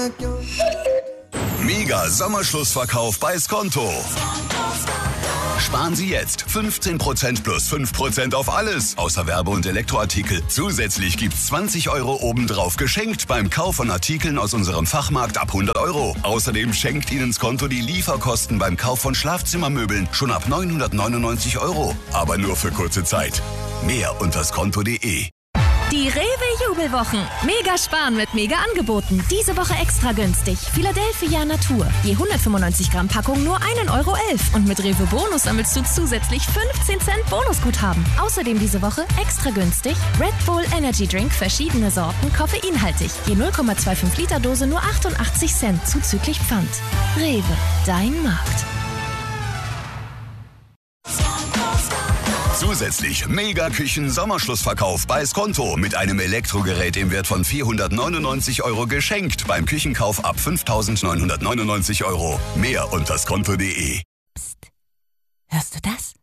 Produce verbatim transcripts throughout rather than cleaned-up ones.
Mega Sommerschlussverkauf bei Skonto. Sparen Sie jetzt fünfzehn Prozent plus fünf Prozent auf alles, außer Werbe- und Elektroartikel. Zusätzlich gibt's zwanzig Euro obendrauf geschenkt beim Kauf von Artikeln aus unserem Fachmarkt ab hundert Euro. Außerdem schenkt Ihnen Skonto die Lieferkosten beim Kauf von Schlafzimmermöbeln schon ab neunhundertneunundneunzig Euro. Aber nur für kurze Zeit. Mehr unter skonto punkt de. Die Rewe-Jubelwochen. Mega sparen mit Mega-Angeboten. Diese Woche extra günstig. Philadelphia Natur. Je hundertfünfundneunzig Gramm Packung nur ein Euro elf. Und mit Rewe Bonus sammelst du zusätzlich fünfzehn Cent Bonusguthaben. Außerdem diese Woche extra günstig Red Bull Energy Drink, verschiedene Sorten, koffeinhaltig. Je null Komma fünfundzwanzig Liter Dose nur achtundachtzig Cent zuzüglich Pfand. Rewe, dein Markt. Zusätzlich Mega-Küchen-Sommerschlussverkauf bei Skonto mit einem Elektrogerät im Wert von vierhundertneunundneunzig Euro geschenkt beim Küchenkauf ab fünftausendneunhundertneunundneunzig Euro. Mehr unter skonto punkt de. Psst. Hörst du das?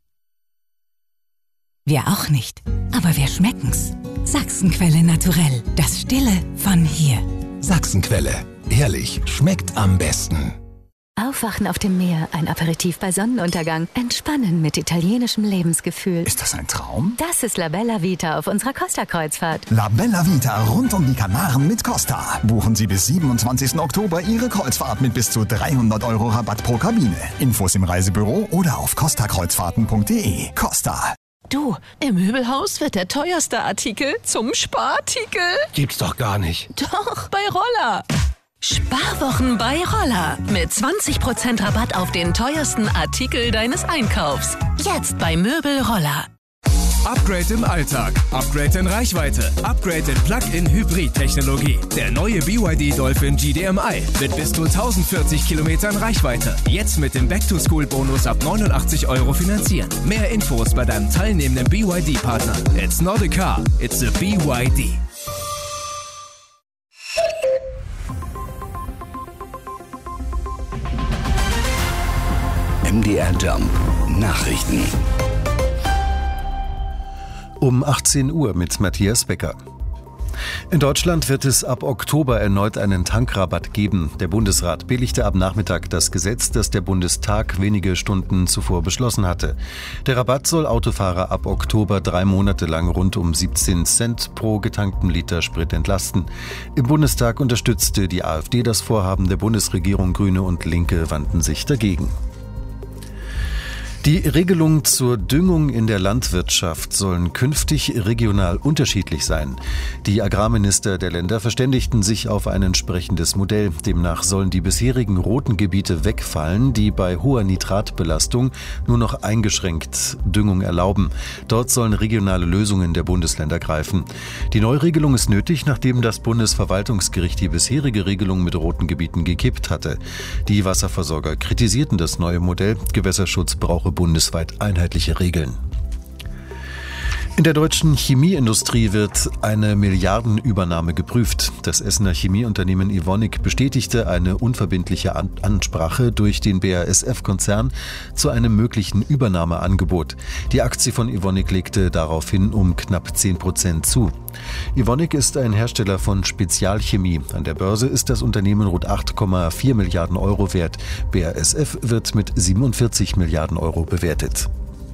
Wir auch nicht, aber wir schmecken's. Sachsenquelle Naturell, das Stille von hier. Sachsenquelle, ehrlich, schmeckt am besten. Aufwachen auf dem Meer, ein Aperitif bei Sonnenuntergang, entspannen mit italienischem Lebensgefühl. Ist das ein Traum? Das ist La Bella Vita auf unserer Costa-Kreuzfahrt. La Bella Vita rund um die Kanaren mit Costa. Buchen Sie bis siebenundzwanzigsten Oktober Ihre Kreuzfahrt mit bis zu dreihundert Euro Rabatt pro Kabine. Infos im Reisebüro oder auf costa kreuzfahrten punkt de. Costa. Du, im Möbelhaus wird der teuerste Artikel zum Sparartikel. Gibt's doch gar nicht. Doch, bei Roller. Sparwochen bei Roller. Mit zwanzig Prozent Rabatt auf den teuersten Artikel deines Einkaufs. Jetzt bei Möbel Roller. Upgrade im Alltag, Upgrade in Reichweite, Upgrade in Plug-in-Hybrid-Technologie. Der neue B Y D Dolphin G D M I mit bis zu tausendvierzig Kilometern Reichweite. Jetzt mit dem Back-to-School-Bonus ab neunundachtzig Euro finanzieren. Mehr Infos bei deinem teilnehmenden B Y D-Partner. It's not a car, it's a B Y D. M D R Jump Nachrichten. Um achtzehn Uhr mit Matthias Becker. In Deutschland wird es ab Oktober erneut einen Tankrabatt geben. Der Bundesrat billigte am Nachmittag das Gesetz, das der Bundestag wenige Stunden zuvor beschlossen hatte. Der Rabatt soll Autofahrer ab Oktober drei Monate lang rund um siebzehn Cent pro getankten Liter Sprit entlasten. Im Bundestag unterstützte die AfD das Vorhaben der Bundesregierung. Grüne und Linke wandten sich dagegen. Die Regelungen zur Düngung in der Landwirtschaft sollen künftig regional unterschiedlich sein. Die Agrarminister der Länder verständigten sich auf ein entsprechendes Modell. Demnach sollen die bisherigen roten Gebiete wegfallen, die bei hoher Nitratbelastung nur noch eingeschränkt Düngung erlauben. Dort sollen regionale Lösungen der Bundesländer greifen. Die Neuregelung ist nötig, nachdem das Bundesverwaltungsgericht die bisherige Regelung mit roten Gebieten gekippt hatte. Die Wasserversorger kritisierten das neue Modell. Gewässerschutz brauche bundesweit einheitliche Regeln. In der deutschen Chemieindustrie wird eine Milliardenübernahme geprüft. Das Essener Chemieunternehmen Evonik bestätigte eine unverbindliche Ansprache durch den B A S F-Konzern zu einem möglichen Übernahmeangebot. Die Aktie von Evonik legte daraufhin um knapp zehn Prozent zu. Evonik ist ein Hersteller von Spezialchemie. An der Börse ist das Unternehmen rund acht Komma vier Milliarden Euro wert. B A S F wird mit siebenundvierzig Milliarden Euro bewertet.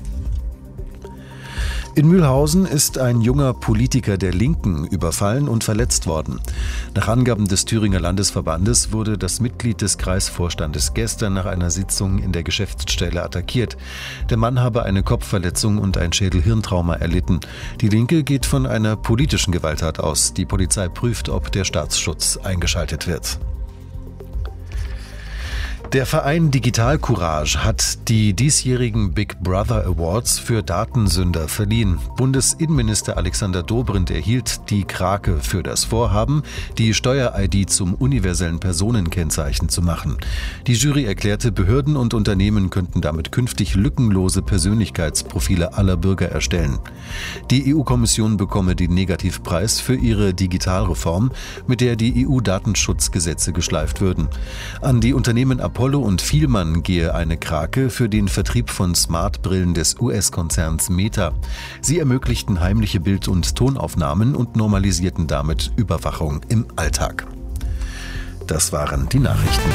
In Mühlhausen ist ein junger Politiker der Linken überfallen und verletzt worden. Nach Angaben des Thüringer Landesverbandes wurde das Mitglied des Kreisvorstandes gestern nach einer Sitzung in der Geschäftsstelle attackiert. Der Mann habe eine Kopfverletzung und ein Schädel-Hirntrauma erlitten. Die Linke geht von einer politischen Gewalttat aus. Die Polizei prüft, ob der Staatsschutz eingeschaltet wird. Der Verein Digital Courage hat die diesjährigen Big Brother Awards für Datensünder verliehen. Bundesinnenminister Alexander Dobrindt erhielt die Krake für das Vorhaben, die Steuer-I D zum universellen Personenkennzeichen zu machen. Die Jury erklärte, Behörden und Unternehmen könnten damit künftig lückenlose Persönlichkeitsprofile aller Bürger erstellen. Die E U-Kommission bekomme den Negativpreis für ihre Digitalreform, mit der die E U-Datenschutzgesetze geschleift würden. An die Unternehmen Apollo und Vielmann gehe eine Krake für den Vertrieb von Smartbrillen des U S-Konzerns Meta. Sie ermöglichten heimliche Bild- und Tonaufnahmen und normalisierten damit Überwachung im Alltag. Das waren die Nachrichten.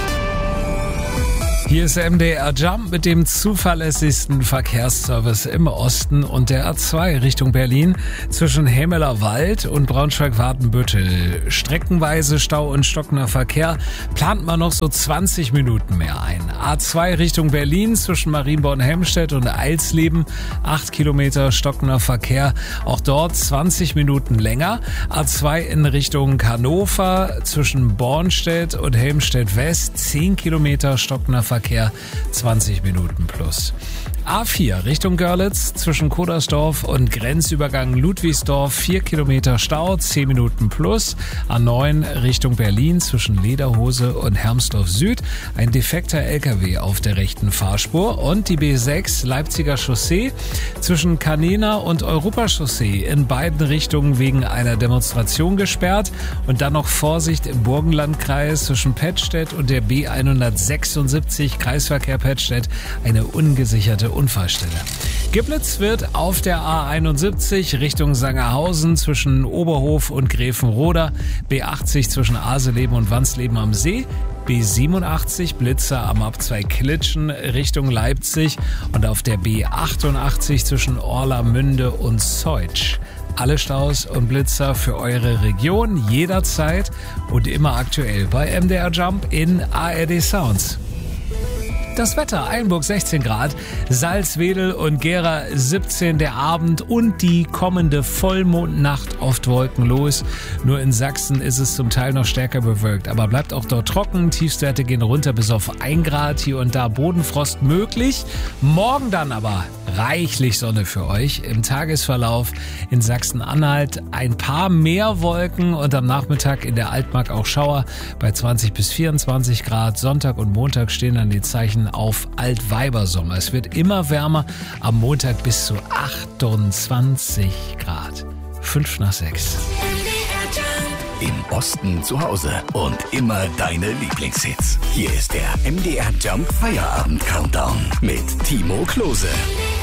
Hier ist M D R Jump mit dem zuverlässigsten Verkehrsservice im Osten und der A zwei Richtung Berlin zwischen Hämelerwald und Braunschweig-Watenbüttel. Streckenweise Stau und stockender Verkehr, plant man noch so zwanzig Minuten mehr ein. A zwei Richtung Berlin zwischen Marienborn-Helmstedt und Eilsleben, acht Kilometer stockender Verkehr, auch dort zwanzig Minuten länger. A zwei in Richtung Hannover zwischen Bornstedt und Helmstedt West, zehn Kilometer stockender Verkehr. Verkehr, zwanzig Minuten plus. A vier Richtung Görlitz zwischen Kodersdorf und Grenzübergang Ludwigsdorf, vier Kilometer Stau, zehn Minuten plus. A neun Richtung Berlin zwischen Lederhose und Hermsdorf Süd, ein defekter L K W auf der rechten Fahrspur. Und die B sechs Leipziger Chaussee zwischen Canena und Europachaussee in beiden Richtungen wegen einer Demonstration gesperrt. Und dann noch Vorsicht im Burgenlandkreis zwischen Pettstedt und der B hundertsechsundsiebzig Kreisverkehr Pettstedt, eine ungesicherte Unfallstelle. Geblitzt wird auf der A einundsiebzig Richtung Sangerhausen zwischen Oberhof und Gräfenroda, B achtzig zwischen Aseleben und Wansleben am See, B siebenundachtzig Blitzer am Abzweig Klitschen Richtung Leipzig und auf der B achtundachtzig zwischen Orlamünde und Zeutsch. Alle Staus und Blitzer für eure Region jederzeit und immer aktuell bei M D R Jump in A R D Sounds. Das Wetter, Eilenburg sechzehn Grad, Salzwedel und Gera siebzehn, der Abend und die kommende Vollmondnacht oft wolkenlos. Nur in Sachsen ist es zum Teil noch stärker bewölkt, aber bleibt auch dort trocken. Tiefstwerte gehen runter bis auf ein Grad, hier und da Bodenfrost möglich. Morgen dann aber reichlich Sonne für euch. Im Tagesverlauf in Sachsen-Anhalt ein paar mehr Wolken und am Nachmittag in der Altmark auch Schauer bei zwanzig bis vierundzwanzig Grad. Sonntag und Montag stehen dann die Zeichen auf Altweibersommer. Es wird immer wärmer, am Montag bis zu achtundzwanzig Grad. Fünf nach sechs. Im Osten zu Hause und immer deine Lieblingshits. Hier ist der M D R Jump Feierabend Countdown mit Timo Klose.